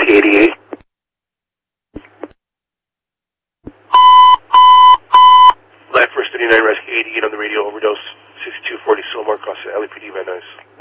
Rescue 88. Life First 39, Rescue 88 on the radio, overdose 6240 Silmar, across the LAPD, Van Nuys.